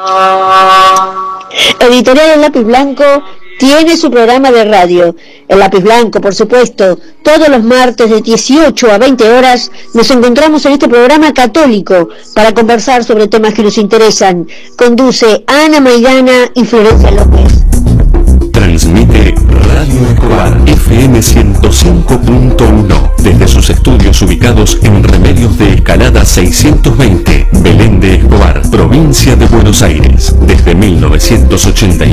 Editorial El Lápiz Blanco tiene su programa de radio. El Lápiz Blanco, por supuesto, todos los martes de 18 a 20 horas nos encontramos en este programa católico para conversar sobre temas que nos interesan. Conduce Ana Maidana y Florencia López. Transmite Radio Escobar FM 105.1 desde sus estudios ubicados en Remedios de Escalada 620, Belén de Escobar, provincia de Buenos Aires, desde 1981.